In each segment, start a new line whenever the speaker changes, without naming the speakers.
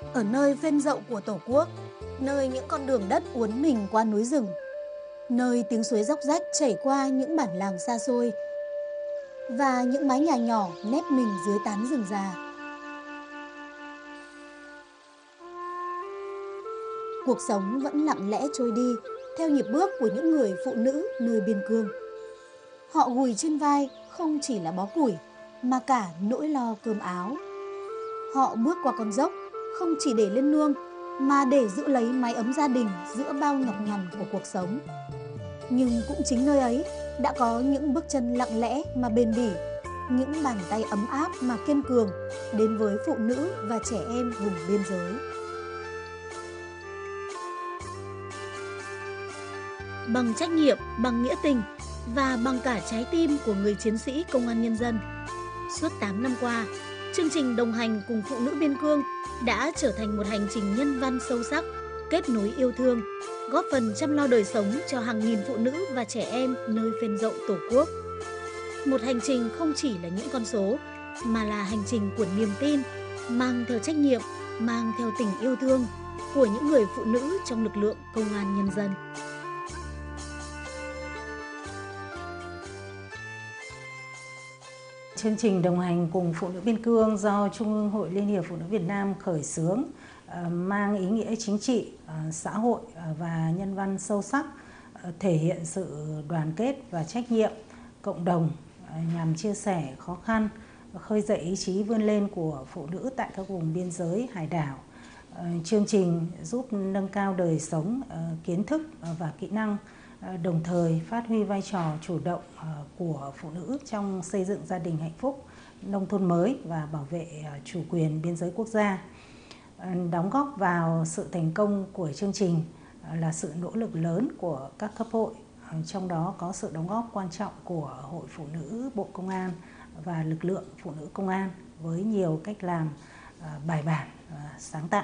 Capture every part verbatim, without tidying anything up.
Ở nơi phên dậu của Tổ quốc, nơi những con đường đất uốn mình qua núi rừng, nơi tiếng suối róc rách chảy qua những bản làng xa xôi và những mái nhà nhỏ nép mình dưới tán rừng già. Cuộc sống vẫn lặng lẽ trôi đi theo nhịp bước của những người phụ nữ nơi biên cương. Họ gùi trên vai không chỉ là bó củi mà cả nỗi lo cơm áo. Họ bước qua con dốc không chỉ để lên nương mà để giữ lấy mái ấm gia đình giữa bao nhọc nhằn của cuộc sống. Nhưng cũng chính nơi ấy đã có những bước chân lặng lẽ mà bền bỉ, những bàn tay ấm áp mà kiên cường đến với phụ nữ và trẻ em vùng biên giới. Bằng trách nhiệm, bằng nghĩa tình và bằng cả trái tim của người chiến sĩ công an nhân dân, suốt tám năm qua, chương trình đồng hành cùng phụ nữ biên cương đã trở thành một hành trình nhân văn sâu sắc, kết nối yêu thương, góp phần chăm lo đời sống cho hàng nghìn phụ nữ và trẻ em nơi phên dậu Tổ quốc. Một hành trình không chỉ là những con số, mà là hành trình của niềm tin, mang theo trách nhiệm, mang theo tình yêu thương của những người phụ nữ trong lực lượng công an nhân dân.
Chương trình đồng hành cùng phụ nữ biên cương do Trung ương Hội Liên hiệp Phụ nữ Việt Nam khởi xướng mang ý nghĩa chính trị, xã hội và nhân văn sâu sắc, thể hiện sự đoàn kết và trách nhiệm cộng đồng nhằm chia sẻ khó khăn, khơi dậy ý chí vươn lên của phụ nữ tại các vùng biên giới hải đảo. Chương trình giúp nâng cao đời sống, kiến thức và kỹ năng, đồng thời phát huy vai trò chủ động của phụ nữ trong xây dựng gia đình hạnh phúc, nông thôn mới và bảo vệ chủ quyền biên giới quốc gia. Đóng góp vào sự thành công của chương trình là sự nỗ lực lớn của các cấp hội, trong đó có sự đóng góp quan trọng của Hội Phụ nữ Bộ Công an và lực lượng phụ nữ công an với nhiều cách làm bài bản, sáng tạo.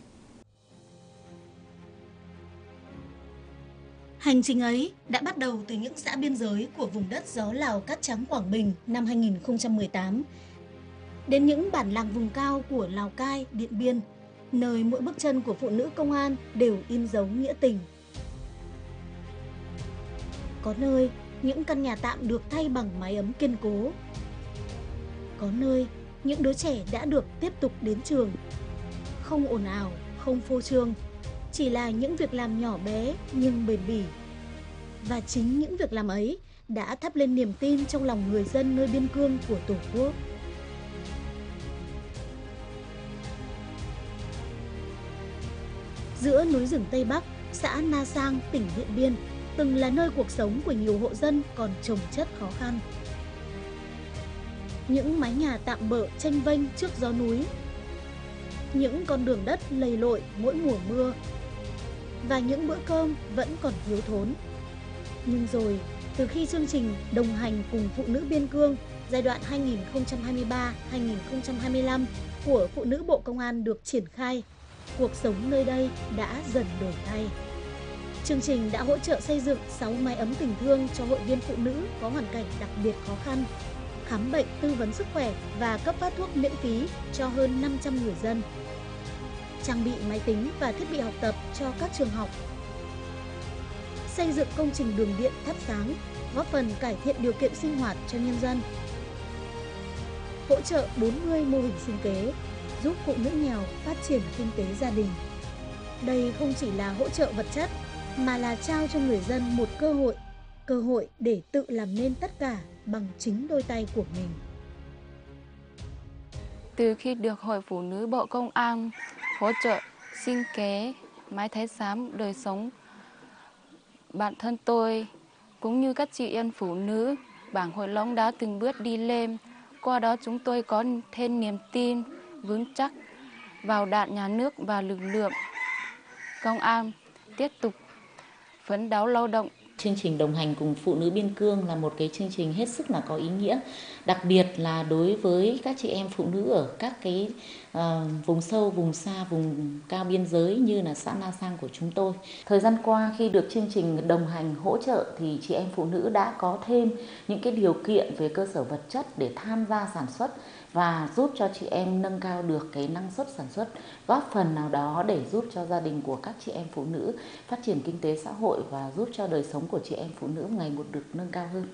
Hành trình ấy đã bắt đầu từ những xã biên giới của vùng đất gió Lào Cát Trắng Quảng Bình năm hai nghìn không trăm mười tám, đến những bản làng vùng cao của Lào Cai, Điện Biên, nơi mỗi bước chân của phụ nữ công an đều in dấu nghĩa tình. Có nơi, những căn nhà tạm được thay bằng mái ấm kiên cố. Có nơi, những đứa trẻ đã được tiếp tục đến trường. Không ồn ào, không phô trương, chỉ là những việc làm nhỏ bé nhưng bền bỉ. Và chính những việc làm ấy đã thắp lên niềm tin trong lòng người dân nơi biên cương của Tổ quốc. Giữa núi rừng Tây Bắc, xã Na Sang, tỉnh Điện Biên, từng là nơi cuộc sống của nhiều hộ dân còn chồng chất khó khăn. Những mái nhà tạm bợ chênh vênh trước gió núi, những con đường đất lầy lội mỗi mùa mưa, và những bữa cơm vẫn còn thiếu thốn. Nhưng rồi, từ khi chương trình đồng hành cùng phụ nữ biên cương giai đoạn hai nghìn không trăm hai mươi ba đến hai nghìn không trăm hai mươi lăm của Phụ nữ Bộ Công an được triển khai, cuộc sống nơi đây đã dần đổi thay. Chương trình đã hỗ trợ xây dựng sáu mái ấm tình thương cho hội viên phụ nữ có hoàn cảnh đặc biệt khó khăn, khám bệnh tư vấn sức khỏe và cấp phát thuốc miễn phí cho hơn năm trăm người dân, trang bị máy tính và thiết bị học tập cho các trường học, xây dựng công trình đường điện thắp sáng, góp phần cải thiện điều kiện sinh hoạt cho nhân dân, hỗ trợ bốn mươi mô hình sinh kế, giúp phụ nữ nghèo phát triển kinh tế gia đình. Đây không chỉ là hỗ trợ vật chất, mà là trao cho người dân một cơ hội, cơ hội để tự làm nên tất cả bằng chính đôi tay của mình.
Từ khi được Hội Phụ nữ Bộ Công an hỗ trợ sinh kế, mái thái xám đời sống, bản thân tôi cũng như các chị em phụ nữ bảng Hội Long đã từng bước đi lên. Qua đó chúng tôi có thêm niềm tin vững chắc vào Đảng, Nhà nước và lực lượng công an, tiếp tục phấn đấu lao động
Chương trình đồng hành cùng phụ nữ biên cương là một cái chương trình hết sức là có ý nghĩa, đặc biệt là đối với các chị em phụ nữ ở các cái uh, vùng sâu, vùng xa, vùng cao biên giới như là xã Na Sang của chúng tôi. Thời gian qua khi được chương trình đồng hành hỗ trợ thì chị em phụ nữ đã có thêm những cái điều kiện về cơ sở vật chất để tham gia sản xuất và giúp cho chị em nâng cao được cái năng suất sản xuất, góp phần nào đó để giúp cho gia đình của các chị em phụ nữ phát triển kinh tế xã hội và giúp cho đời sống của chị em phụ nữ ngày một được nâng cao hơn.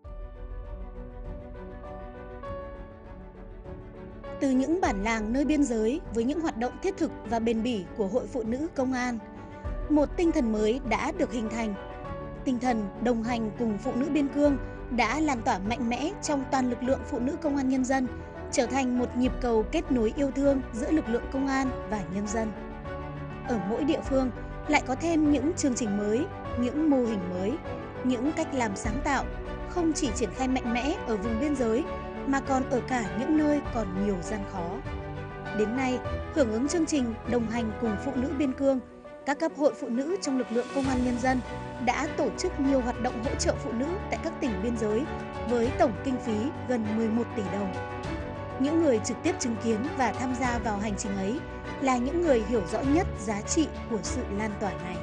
Từ những bản làng nơi biên giới với những hoạt động thiết thực và bền bỉ của Hội Phụ Nữ Công an, một tinh thần mới đã được hình thành. Tinh thần đồng hành cùng phụ nữ biên cương đã lan tỏa mạnh mẽ trong toàn lực lượng phụ nữ công an nhân dân, trở thành một nhịp cầu kết nối yêu thương giữa lực lượng công an và nhân dân. Ở mỗi địa phương lại có thêm những chương trình mới, những mô hình mới, những cách làm sáng tạo, không chỉ triển khai mạnh mẽ ở vùng biên giới mà còn ở cả những nơi còn nhiều gian khó. Đến nay, hưởng ứng chương trình đồng hành cùng phụ nữ biên cương, các cấp hội phụ nữ trong lực lượng công an nhân dân đã tổ chức nhiều hoạt động hỗ trợ phụ nữ tại các tỉnh biên giới với tổng kinh phí gần mười một tỷ đồng. Những người trực tiếp chứng kiến và tham gia vào hành trình ấy là những người hiểu rõ nhất giá trị của sự lan tỏa này.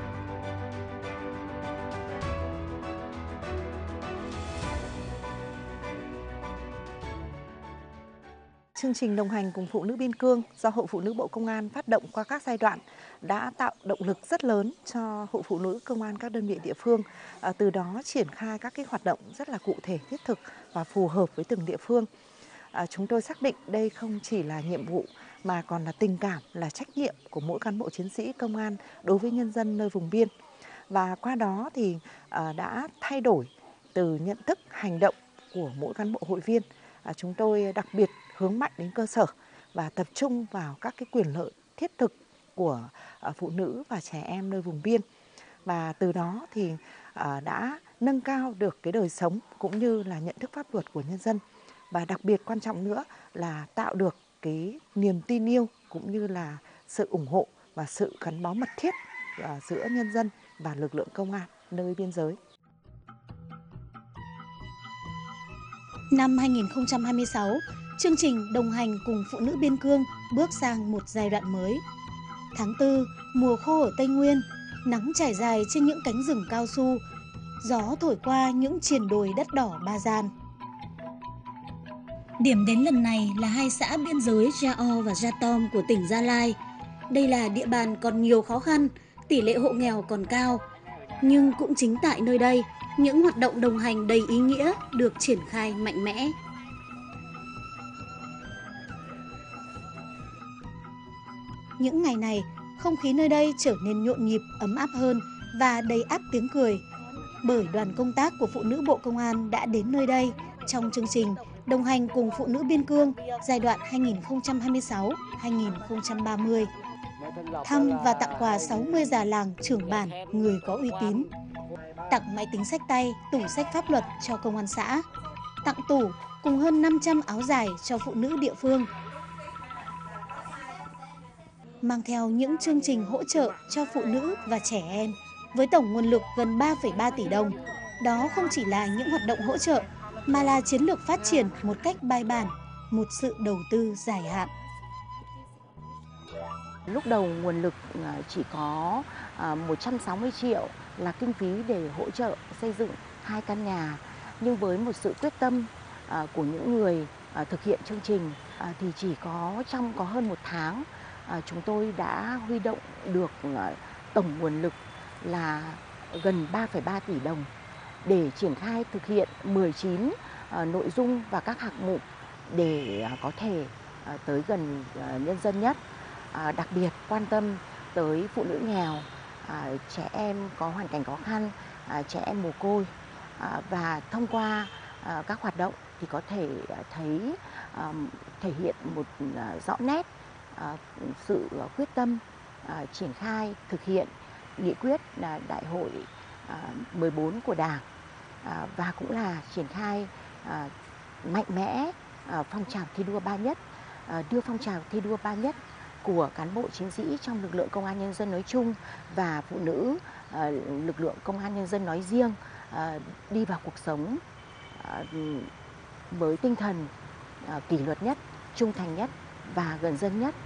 Chương trình đồng hành cùng phụ nữ biên cương do Hội Phụ nữ Bộ Công an phát động qua các giai đoạn đã tạo động lực rất lớn cho Hội Phụ nữ Công an các đơn vị địa phương, à, từ đó triển khai các cái hoạt động rất là cụ thể, thiết thực và phù hợp với từng địa phương. À, chúng tôi xác định đây không chỉ là nhiệm vụ mà còn là tình cảm, là trách nhiệm của mỗi cán bộ chiến sĩ công an đối với nhân dân nơi vùng biên. Và qua đó thì à, đã thay đổi từ nhận thức, hành động của mỗi cán bộ hội viên. À, chúng tôi đặc biệt hướng mạnh đến cơ sở và tập trung vào các cái quyền lợi thiết thực của à, phụ nữ và trẻ em nơi vùng biên. Và từ đó thì à, đã nâng cao được cái đời sống cũng như là nhận thức pháp luật của nhân dân. Và đặc biệt quan trọng nữa là tạo được cái niềm tin yêu cũng như là sự ủng hộ và sự gắn bó mật thiết à, giữa nhân dân và lực lượng công an nơi biên giới.
Năm hai nghìn không trăm hai mươi sáu, chương trình đồng hành cùng phụ nữ biên cương bước sang một giai đoạn mới. Tháng tư, mùa khô ở Tây Nguyên, nắng trải dài trên những cánh rừng cao su, gió thổi qua những triền đồi đất đỏ Ba Gian. Điểm đến lần này là hai xã biên giới Ja O và Ja Tom của tỉnh Gia Lai. Đây là địa bàn còn nhiều khó khăn, tỷ lệ hộ nghèo còn cao. Nhưng cũng chính tại nơi đây, những hoạt động đồng hành đầy ý nghĩa được triển khai mạnh mẽ. Những ngày này, không khí nơi đây trở nên nhộn nhịp, ấm áp hơn và đầy ắp tiếng cười. Bởi đoàn công tác của Phụ nữ Bộ Công an đã đến nơi đây trong chương trình đồng hành cùng phụ nữ biên cương giai đoạn hai nghìn không trăm hai mươi sáu đến hai nghìn không trăm ba mươi. Thăm và tặng quà sáu mươi già làng, trưởng bản, người có uy tín. Tặng máy tính xách tay, tủ sách pháp luật cho công an xã. Tặng tủ cùng hơn năm trăm áo dài cho phụ nữ địa phương. Mang theo những chương trình hỗ trợ cho phụ nữ và trẻ em với tổng nguồn lực gần ba phẩy ba tỷ đồng. Đó không chỉ là những hoạt động hỗ trợ mà là chiến lược phát triển một cách bài bản, một sự đầu tư dài hạn.
Lúc đầu nguồn lực chỉ có một trăm sáu mươi triệu là kinh phí để hỗ trợ xây dựng hai căn nhà. Nhưng với một sự quyết tâm của những người thực hiện chương trình thì chỉ có trong có hơn một tháng chúng tôi đã huy động được tổng nguồn lực là gần ba phẩy ba tỷ đồng để triển khai thực hiện mười chín nội dung và các hạng mục để có thể tới gần nhân dân nhất. Đặc biệt quan tâm tới phụ nữ nghèo, trẻ em có hoàn cảnh khó khăn, trẻ em mồ côi. Và thông qua các hoạt động thì có thể thấy thể hiện một rõ nét sự quyết tâm triển khai thực hiện nghị quyết đại hội mười bốn của Đảng và cũng là triển khai mạnh mẽ phong trào thi đua ba nhất, đưa phong trào thi đua ba nhất của cán bộ chiến sĩ trong lực lượng công an nhân dân nói chung và phụ nữ à, lực lượng công an nhân dân nói riêng à, đi vào cuộc sống à, với tinh thần à, kỷ luật nhất, trung thành nhất và gần dân nhất.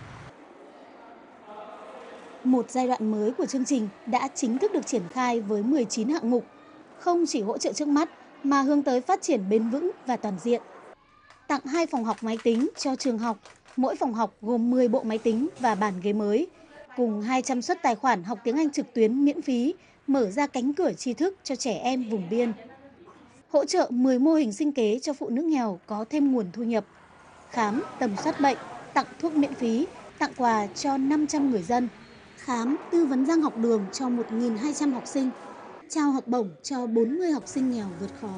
Một giai đoạn mới của chương trình đã chính thức được triển khai với mười chín hạng mục, không chỉ hỗ trợ trước mắt mà hướng tới phát triển bền vững và toàn diện. Tặng hai phòng học máy tính cho trường học, mỗi phòng học gồm mười bộ máy tính và bàn ghế mới, cùng hai trăm suất tài khoản học tiếng Anh trực tuyến miễn phí, mở ra cánh cửa tri thức cho trẻ em vùng biên. Hỗ trợ mười mô hình sinh kế cho phụ nữ nghèo có thêm nguồn thu nhập, khám, tầm soát bệnh, tặng thuốc miễn phí, tặng quà cho năm trăm người dân, khám, tư vấn răng học đường cho một nghìn hai trăm học sinh, trao học bổng cho bốn mươi học sinh nghèo vượt khó.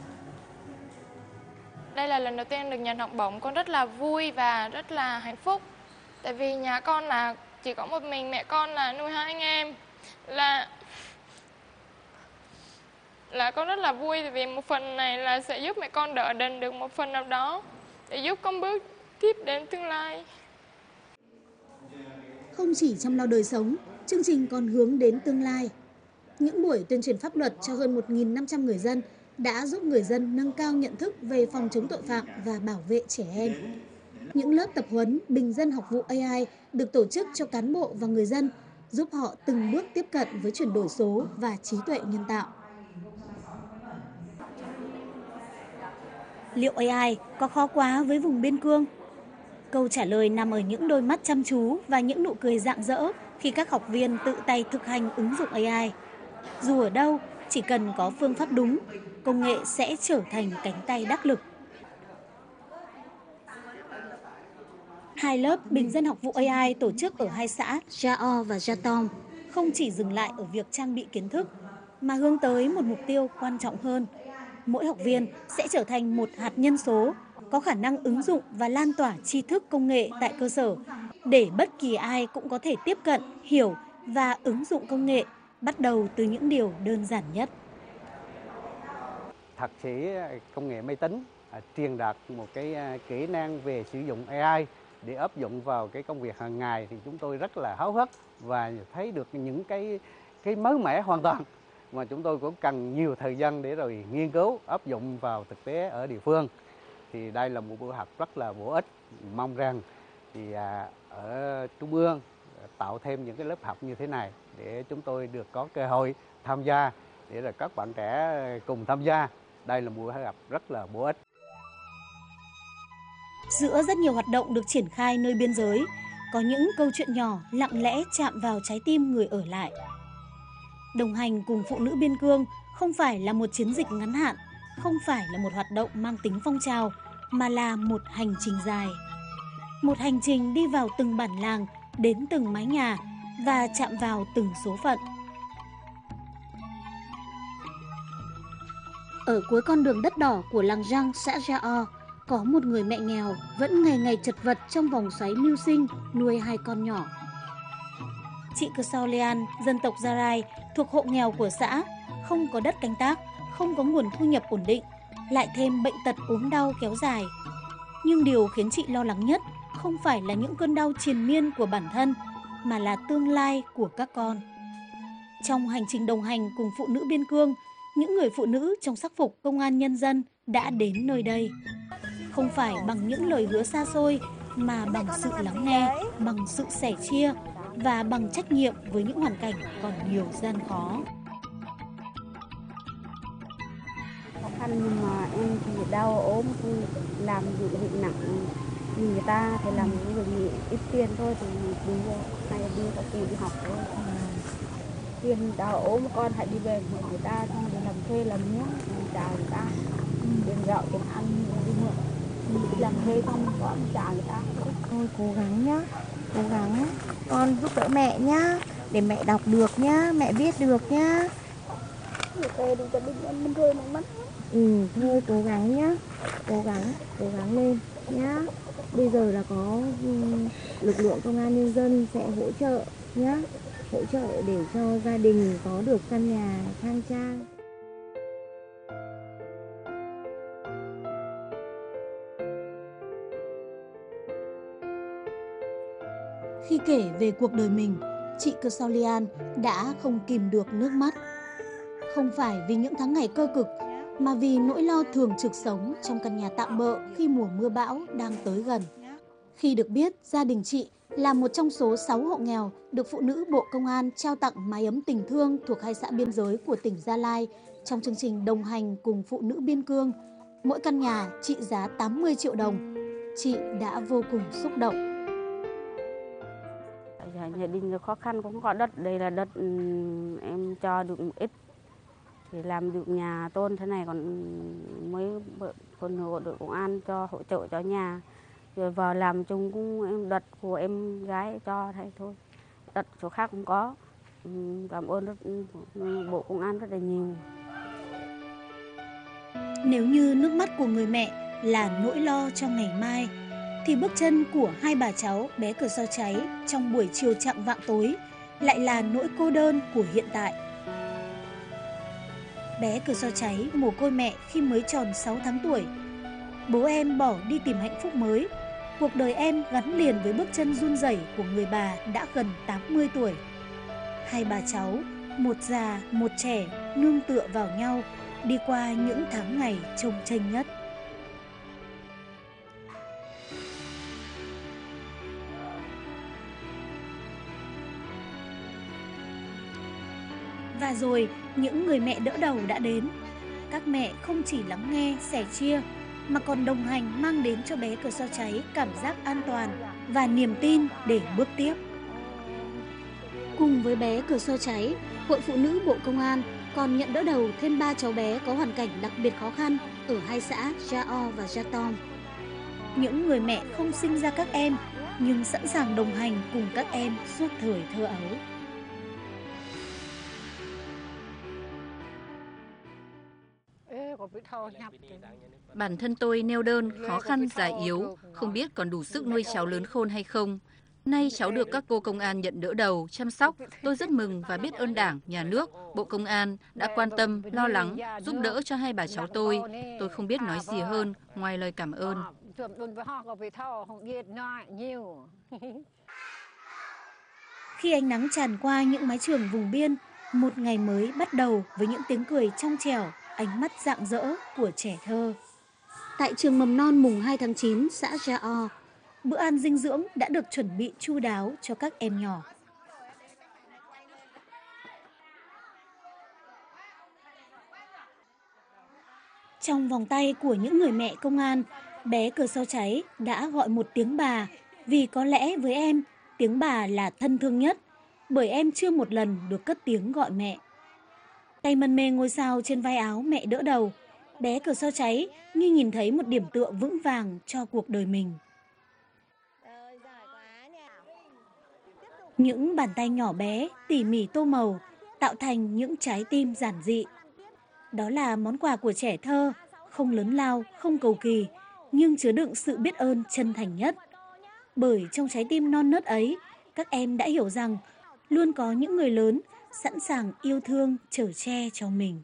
Đây là lần đầu tiên được nhận học bổng, con rất là vui và rất là hạnh phúc. Tại vì nhà con là chỉ có một mình mẹ con là nuôi hai anh em. Là là con rất là vui vì một phần này là sẽ giúp mẹ con đỡ đần được một phần nào đó để giúp con bước tiếp đến tương lai.
Không chỉ chăm lo đời sống, chương trình còn hướng đến tương lai. Những buổi tuyên truyền pháp luật cho hơn một nghìn năm trăm người dân đã giúp người dân nâng cao nhận thức về phòng chống tội phạm và bảo vệ trẻ em. Những lớp tập huấn bình dân học vụ a i được tổ chức cho cán bộ và người dân, giúp họ từng bước tiếp cận với chuyển đổi số và trí tuệ nhân tạo. Liệu a i có khó quá với vùng biên cương? Câu trả lời nằm ở những đôi mắt chăm chú và những nụ cười rạng rỡ khi các học viên tự tay thực hành ứng dụng a i. Dù ở đâu, chỉ cần có phương pháp đúng, công nghệ sẽ trở thành cánh tay đắc lực. Hai lớp bình dân học vụ a i tổ chức ở hai xã Jao và Jatong không chỉ dừng lại ở việc trang bị kiến thức, mà hướng tới một mục tiêu quan trọng hơn. Mỗi học viên sẽ trở thành một hạt nhân số, có khả năng ứng dụng và lan tỏa tri thức công nghệ tại cơ sở, để bất kỳ ai cũng có thể tiếp cận, hiểu và ứng dụng công nghệ, bắt đầu từ những điều đơn giản nhất.
Thạc sĩ công nghệ máy tính truyền đạt một cái kỹ năng về sử dụng a i để áp dụng vào cái công việc hàng ngày thì chúng tôi rất là háo hức và thấy được những cái cái mới mẻ hoàn toàn, mà chúng tôi cũng cần nhiều thời gian để rồi nghiên cứu áp dụng vào thực tế ở địa phương. Thì đây là một buổi học rất là bổ ích, mong rằng thì ở Trung ương tạo thêm những cái lớp học như thế này để chúng tôi được có cơ hội tham gia, để là các bạn trẻ cùng tham gia. Đây là một buổi học rất là bổ ích.
Giữa rất nhiều hoạt động được triển khai nơi biên giới, có những câu chuyện nhỏ lặng lẽ chạm vào trái tim người ở lại. Đồng hành cùng phụ nữ biên cương không phải là một chiến dịch ngắn hạn, không phải là một hoạt động mang tính phong trào, mà là một hành trình dài. Một hành trình đi vào từng bản làng, đến từng mái nhà và chạm vào từng số phận. Ở cuối con đường đất đỏ của làng Răng, xã Jao, có một người mẹ nghèo vẫn ngày ngày chật vật trong vòng xoáy mưu sinh, nuôi hai con nhỏ. Chị Cơ Sao Lean, dân tộc Gia Rai, thuộc hộ nghèo của xã, không có đất canh tác, không có nguồn thu nhập ổn định, lại thêm bệnh tật ốm đau kéo dài. Nhưng điều khiến chị lo lắng nhất không phải là những cơn đau triền miên của bản thân, mà là tương lai của các con. Trong hành trình đồng hành cùng phụ nữ biên cương, những người phụ nữ trong sắc phục công an nhân dân đã đến nơi đây. Không phải bằng những lời hứa xa xôi, mà bằng sự lắng nghe, bằng sự sẻ chia và bằng trách nhiệm với những hoàn cảnh còn nhiều gian khó.
Khó khăn nhưng mà em thì đau ốm, làm những việc nặng như người ta thì làm những việc ít tiền thôi thì đi hay đi có tiền đi học thôi. Tiền đau ốm con hãy đi về của người ta, xong đi làm thuê làm mướn trả người ta, tiền gạo tiền ăn đi mượn. Đi làm thuê xong có trả người ta.
Thôi cố gắng nhá, cố gắng con giúp đỡ mẹ nhá, để mẹ đọc được nhá, mẹ viết được nhá.
Người ta đừng cho mình ăn mình rơi nước mắt.
Ừ, thôi cố gắng nhá, cố gắng, cố gắng lên nhá. Bây giờ là có lực lượng công an nhân dân sẽ hỗ trợ nhá, hỗ trợ để cho gia đình có được căn nhà khang trang.
Khi kể về cuộc đời mình, chị Cơ Sao Lian đã không kìm được nước mắt. Không phải vì những tháng ngày cơ cực, mà vì nỗi lo thường trực sống trong căn nhà tạm bợ khi mùa mưa bão đang tới gần. Khi được biết gia đình chị là một trong số sáu hộ nghèo được Phụ nữ Bộ Công an trao tặng mái ấm tình thương thuộc hai xã biên giới của tỉnh Gia Lai trong chương trình đồng hành cùng Phụ nữ Biên Cương, mỗi căn nhà trị giá tám mươi triệu đồng, chị đã vô cùng xúc động.
Gia đình khó khăn cũng có đất, đây là đất em cho được một ít thì làm được nhà tôn thế này, còn mấy phần hộ đội công an cho hỗ trợ cho nhà, rồi vào làm chung cũng em đất của em gái cho thế thôi, đất chỗ khác cũng có. Cảm ơn rất, Bộ Công an rất là nhiều.
Nếu như nước mắt của người mẹ là nỗi lo cho ngày mai, thì bước chân của hai bà cháu bé Cờ Sao Cháy trong buổi chiều chạng vạng tối lại là nỗi cô đơn của hiện tại. Bé Cờ Sao Cháy mồ côi mẹ khi mới tròn sáu tháng tuổi. Bố em bỏ đi tìm hạnh phúc mới. Cuộc đời em gắn liền với bước chân run rẩy của người bà đã gần tám mươi tuổi. Hai bà cháu, một già, một trẻ, nương tựa vào nhau, đi qua những tháng ngày trông chênh nhất. Và rồi, những người mẹ đỡ đầu đã đến. Các mẹ không chỉ lắng nghe, sẻ chia, mà còn đồng hành mang đến cho bé Cờ Sao Cháy cảm giác an toàn và niềm tin để bước tiếp. Cùng với bé Cờ Sao Cháy, Hội Phụ nữ Bộ Công an còn nhận đỡ đầu thêm ba cháu bé có hoàn cảnh đặc biệt khó khăn ở hai xã Ja O và Ja Tom. Những người mẹ không sinh ra các em, nhưng sẵn sàng đồng hành cùng các em suốt thời thơ ấu.
Bản thân tôi neo đơn, khó khăn, già yếu, không biết còn đủ sức nuôi cháu lớn khôn hay không. Nay cháu được các cô công an nhận đỡ đầu, chăm sóc. Tôi rất mừng và biết ơn Đảng, Nhà nước, Bộ Công an đã quan tâm, lo lắng, giúp đỡ cho hai bà cháu tôi. Tôi không biết nói gì hơn ngoài lời cảm ơn.
Khi ánh nắng tràn qua những mái trường vùng biên, một ngày mới bắt đầu với những tiếng cười trong trẻo, ánh mắt rạng rỡ của trẻ thơ. Tại trường mầm non mùng hai tháng chín, xã Ja O, bữa ăn dinh dưỡng đã được chuẩn bị chu đáo cho các em nhỏ. Trong vòng tay của những người mẹ công an, bé Cờ Sao Cháy đã gọi một tiếng bà, vì có lẽ với em, tiếng bà là thân thương nhất, bởi em chưa một lần được cất tiếng gọi mẹ. Tay mân mê ngôi sao trên vai áo mẹ đỡ đầu, bé Cờ Sao Cháy như nhìn thấy một điểm tựa vững vàng cho cuộc đời mình. Những bàn tay nhỏ bé, tỉ mỉ tô màu, tạo thành những trái tim giản dị. Đó là món quà của trẻ thơ, không lớn lao, không cầu kỳ, nhưng chứa đựng sự biết ơn chân thành nhất. Bởi trong trái tim non nớt ấy, các em đã hiểu rằng luôn có những người lớn sẵn sàng yêu thương, chở che cho mình.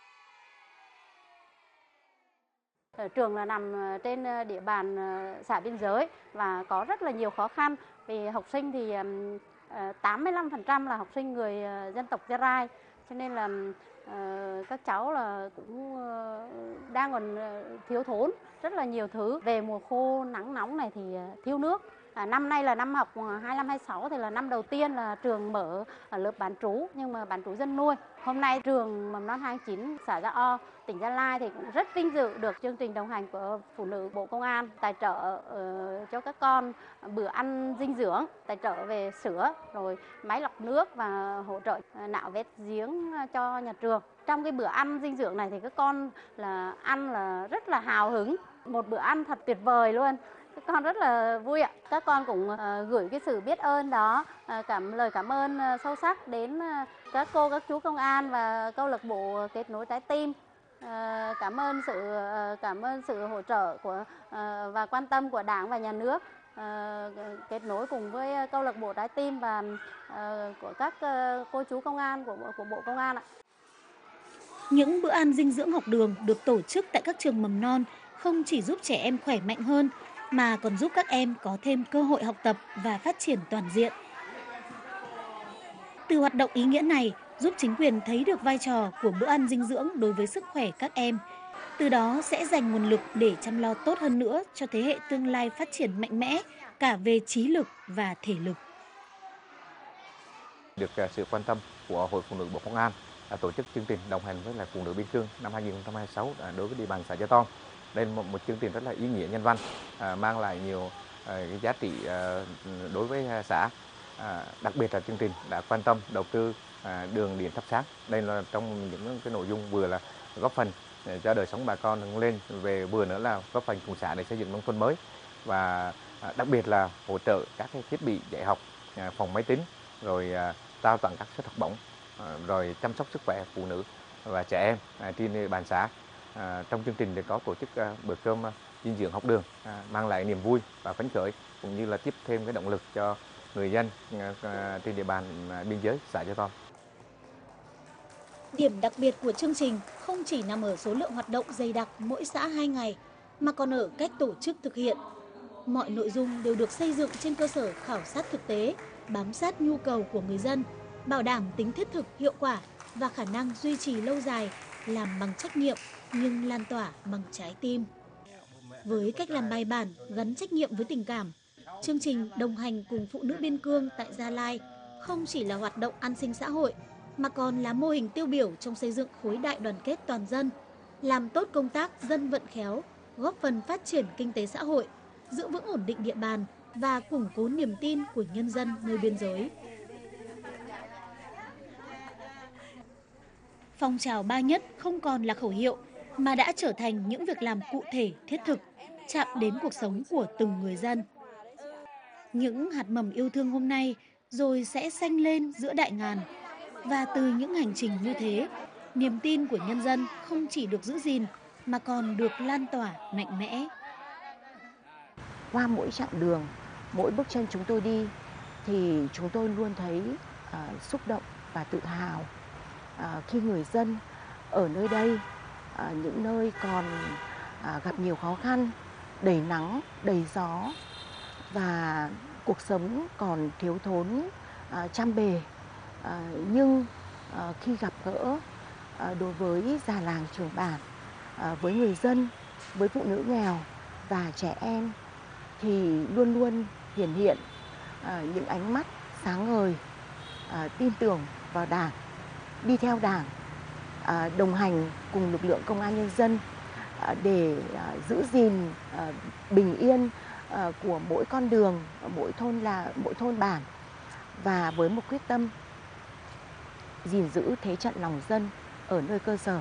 Trường là nằm trên địa bàn xã biên giới và có rất là nhiều khó khăn. Vì học sinh thì tám mươi lăm phần trăm là học sinh người dân tộc Gia Rai, cho nên là uh, các cháu là cũng uh, đang còn thiếu thốn rất là nhiều thứ. Về mùa khô nắng nóng này thì thiếu nước. À, năm nay là năm học hai lăm hai sáu thì là năm đầu tiên là trường mở ở lớp bán trú, nhưng mà bán trú dân nuôi. Hôm nay trường mầm non hai chín xã Ja O, tỉnh Gia Lai thì cũng rất vinh dự được chương trình đồng hành của Phụ nữ Bộ Công an tài trợ uh, cho các con bữa ăn dinh dưỡng, tài trợ về sữa, rồi máy lọc nước và hỗ trợ nạo vét giếng cho nhà trường. Trong cái bữa ăn dinh dưỡng này thì các con là ăn là rất là hào hứng, một bữa ăn thật tuyệt vời luôn. Các con rất là vui ạ. Các con cũng uh, gửi cái sự biết ơn đó, uh, cảm lời cảm ơn uh, sâu sắc đến uh, các cô, các chú công an và câu lạc bộ kết nối trái tim. Uh, cảm ơn sự uh, cảm ơn sự hỗ trợ của uh, và quan tâm của Đảng và Nhà nước, uh, kết nối cùng với câu lạc bộ trái tim và uh, của các uh, cô chú công an của của Bộ Công an ạ.
Những bữa ăn dinh dưỡng học đường được tổ chức tại các trường mầm non không chỉ giúp trẻ em khỏe mạnh hơn, mà còn giúp các em có thêm cơ hội học tập và phát triển toàn diện. Từ hoạt động ý nghĩa này giúp chính quyền thấy được vai trò của bữa ăn dinh dưỡng đối với sức khỏe các em. Từ đó sẽ dành nguồn lực để chăm lo tốt hơn nữa cho thế hệ tương lai phát triển mạnh mẽ cả về trí lực và thể lực.
Được sự quan tâm của Hội Phụ nữ Bộ Công an đã tổ chức chương trình đồng hành với lại phụ nữ biên cương năm hai nghìn không trăm hai mươi sáu đối với địa bàn xã Gia Ton. Đây là một, một chương trình rất là ý nghĩa nhân văn, à, mang lại nhiều à, cái giá trị à, đối với xã. À, đặc biệt là chương trình đã quan tâm đầu tư à, đường điện thắp sáng. Đây là trong những cái nội dung vừa là góp phần để cho đời sống bà con nâng lên, về vừa nữa là góp phần cùng xã để xây dựng nông thôn mới, và à, đặc biệt là hỗ trợ các cái thiết bị dạy học, à, phòng máy tính, rồi à, trao tặng các suất học bổng, à, rồi chăm sóc sức khỏe phụ nữ và trẻ em à, trên địa bàn xã. À, trong chương trình thì có tổ chức à, bữa cơm à, dinh dưỡng học đường, à, mang lại niềm vui và phấn khởi, cũng như là tiếp thêm cái động lực cho người dân à, à, trên địa bàn à, biên giới xã Gia Ton.
Điểm đặc biệt của chương trình không chỉ nằm ở số lượng hoạt động dày đặc mỗi xã hai ngày, mà còn ở cách tổ chức thực hiện. Mọi nội dung đều được xây dựng trên cơ sở khảo sát thực tế, bám sát nhu cầu của người dân, bảo đảm tính thiết thực, hiệu quả và khả năng duy trì lâu dài, làm bằng trách nhiệm nhưng lan tỏa bằng trái tim. Với cách làm bài bản, gắn trách nhiệm với tình cảm, chương trình đồng hành cùng phụ nữ biên cương tại Gia Lai không chỉ là hoạt động an sinh xã hội, mà còn là mô hình tiêu biểu trong xây dựng khối đại đoàn kết toàn dân, làm tốt công tác dân vận khéo, góp phần phát triển kinh tế xã hội, giữ vững ổn định địa bàn và củng cố niềm tin của nhân dân nơi biên giới. Phong trào ba nhất không còn là khẩu hiệu, mà đã trở thành những việc làm cụ thể, thiết thực, chạm đến cuộc sống của từng người dân. Những hạt mầm yêu thương hôm nay rồi sẽ xanh lên giữa đại ngàn. Và từ những hành trình như thế, niềm tin của nhân dân không chỉ được giữ gìn mà còn được lan tỏa mạnh mẽ.
Qua mỗi chặng đường, mỗi bước chân chúng tôi đi thì chúng tôi luôn thấy uh, xúc động và tự hào uh, khi người dân ở nơi đây, uh, những nơi còn uh, gặp nhiều khó khăn, đầy nắng, đầy gió và cuộc sống còn thiếu thốn uh, trăm bề. À, nhưng à, khi gặp gỡ à, đối với già làng trưởng bản, à, với người dân, với phụ nữ nghèo và trẻ em thì luôn luôn hiển hiện à, những ánh mắt sáng ngời, à, tin tưởng vào Đảng, đi theo Đảng, à, đồng hành cùng lực lượng công an nhân dân à, để à, giữ gìn à, bình yên à, của mỗi con đường, mỗi thôn là mỗi thôn bản, và với một quyết tâm gìn giữ thế trận lòng dân ở nơi cơ sở.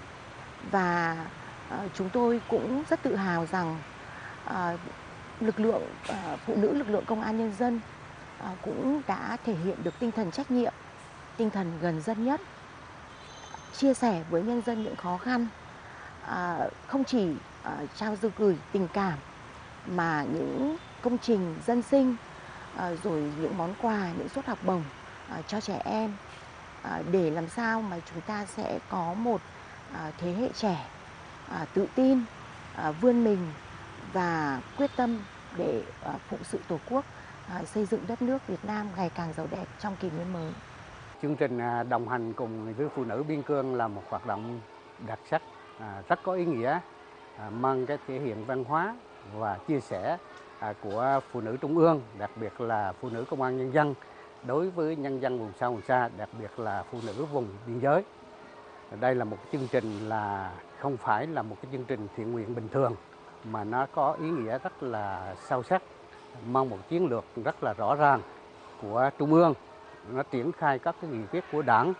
Và uh, chúng tôi cũng rất tự hào rằng uh, lực lượng uh, phụ nữ lực lượng công an nhân dân uh, cũng đã thể hiện được tinh thần trách nhiệm, tinh thần gần dân nhất, chia sẻ với nhân dân những khó khăn, uh, không chỉ uh, trao dư gửi tình cảm mà những công trình dân sinh, uh, rồi những món quà, những suất học bổng uh, cho trẻ em, để làm sao mà chúng ta sẽ có một thế hệ trẻ tự tin, vươn mình và quyết tâm để phụng sự Tổ quốc, xây dựng đất nước Việt Nam ngày càng giàu đẹp trong kỷ nguyên mới.
Chương trình đồng hành cùng với phụ nữ biên cương là một hoạt động đặc sắc, rất có ý nghĩa, mang cái thể hiện văn hóa và chia sẻ của phụ nữ trung ương, đặc biệt là phụ nữ công an nhân dân đối với nhân dân vùng sâu vùng xa, đặc biệt là phụ nữ vùng biên giới. Đây là một chương trình là không phải là một cái chương trình thiện nguyện bình thường, mà nó có ý nghĩa rất là sâu sắc, mang một chiến lược rất là rõ ràng của Trung ương. Nó triển khai các cái nghị quyết của Đảng,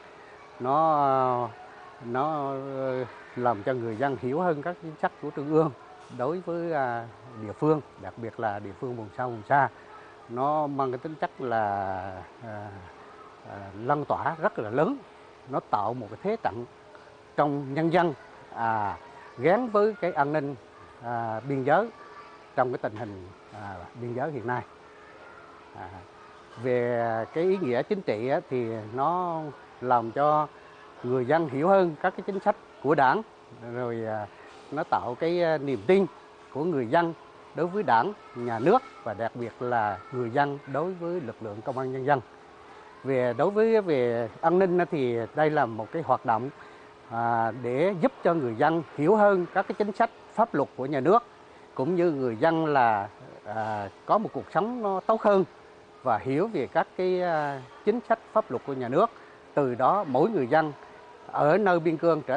nó nó làm cho người dân hiểu hơn các chính sách của Trung ương đối với địa phương, đặc biệt là địa phương vùng sâu vùng xa. Nó mang cái tính chất là à, à, lan tỏa rất là lớn, nó tạo một cái thế trận trong nhân dân, à, gắn với cái an ninh à, biên giới trong cái tình hình à, biên giới hiện nay. À, về cái ý nghĩa chính trị á, thì nó làm cho người dân hiểu hơn các cái chính sách của Đảng, rồi à, nó tạo cái niềm tin của người dân đối với Đảng, nhà nước và đặc biệt là người dân đối với lực lượng công an nhân dân. Về đối với về an ninh thì đây là một cái hoạt động à, để giúp cho người dân hiểu hơn các cái chính sách pháp luật của nhà nước, cũng như người dân là à, có một cuộc sống nó tốt hơn và hiểu về các cái à, chính sách pháp luật của nhà nước. Từ đó mỗi người dân ở nơi biên cương trở